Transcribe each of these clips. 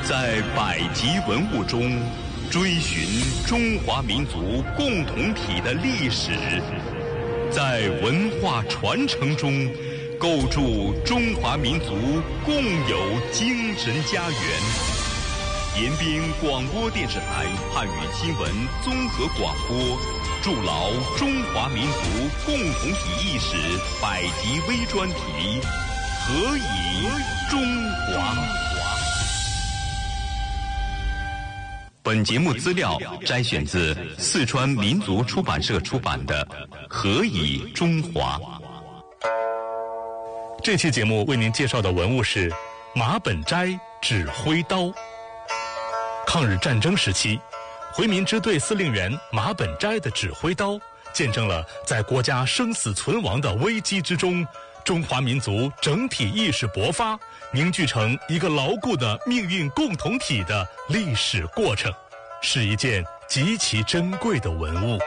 在百集文物中追寻中华民族共同体的历史，在文化传承中构筑中华民族共有精神家园。延边广播电视台汉语新闻综合广播筑牢中华民族共同体意识百集微专题，何以中华？本节目资料摘选自四川民族出版社出版的《何以中华》。 这期节目为您介绍的文物是马本斋指挥刀。抗日战争时期，回民支队司令员马本斋的指挥刀，见证了在国家生死存亡的危机之中，中华民族整体意识勃发，凝聚成一个牢固的命运共同体的历史过程，是一件极其珍贵的文物。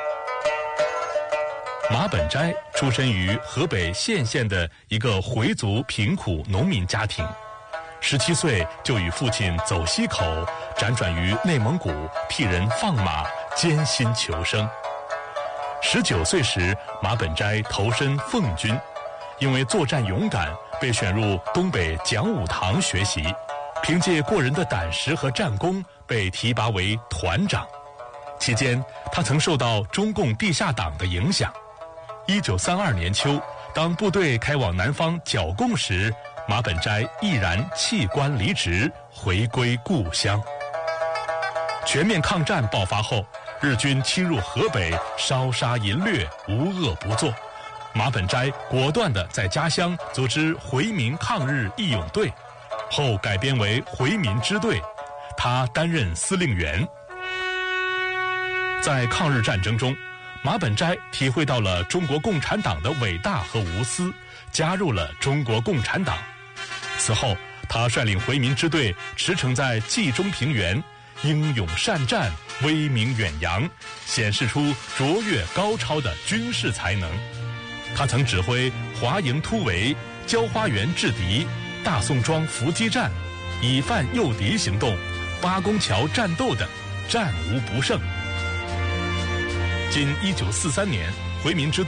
马本斋出身于河北献县的一个回族贫苦农民家庭，17岁就与父亲走西口，辗转于内蒙古，替人放马，艰辛求生。19岁时，马本斋投身奉军，因为作战勇敢，被选入东北讲武堂学习，凭借过人的胆识和战功，被提拔为团长。期间，他曾受到中共地下党的影响。1932年秋，当部队开往南方剿共时，马本斋毅然弃官离职，回归故乡。全面抗战爆发后，日军侵入河北，烧杀淫掠，无恶不作。马本斋果断地在家乡组织回民抗日义勇队，后改编为回民支队，他担任司令员。在抗日战争中，马本斋体会到了中国共产党的伟大和无私，加入了中国共产党。此后，他率领回民支队驰骋在冀中平原，英勇善战，威名远扬，显示出卓越高超的军事才能。他曾指挥华营突围、交花园制敌、大宋庄伏击战、以犯诱敌行动、八公桥战斗等，战无不胜。今1943年，回民支队